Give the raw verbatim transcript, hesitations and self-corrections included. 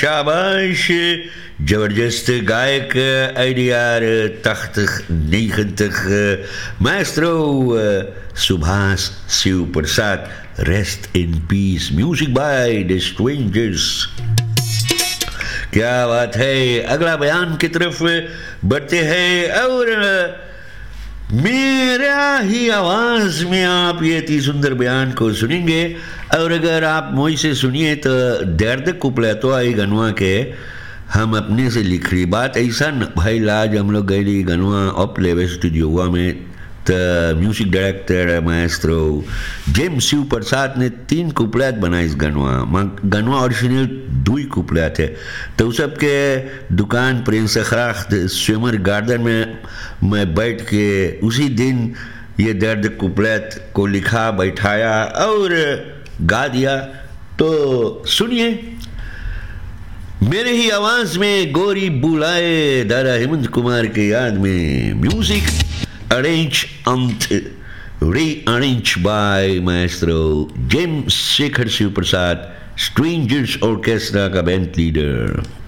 Shabash, जबरदस्त गायक IDR Takht negentig maestro Subhash Shiv Prasad. Rest in peace. Music by The Strangers. क्या बात है. अगला बयान की तरफ बढ़ते हैं और मेरा ही आवाज में आप ये इतनी सुंदर बयान को सुनेंगे. और अगर आप मुझ से सुनिए तो दर्द कुपले तो आई गनवा के हम अपने से लिख रही बात ऐसा न भाई. लाज हम लोग गए गनवा अप लेवे स्टूडियो हुआ में तो music director Maestro James Shiv प्रसाद ने तीन कुपलेट बनाए इस गनवा. गनवा ओरिजिनल दो ही कुपलेट है तो सबके दुकान प्रिंस खराख्त स्विमर गार्डन में मैं बैठ के उसी दिन ये दर्द कुपलेट को लिखा बैठाया और गा दिया. तो सुनिए मेरे ही आवाज में गोरी बुलाए दादा हेमंत कुमार के याद में. म्यूजिक अरेंज अंत rearrange bye Maestro James Shekhar Shiv प्रसाद, स्ट्रेंजर्स ऑर्केस्ट्रा का बैंड लीडर.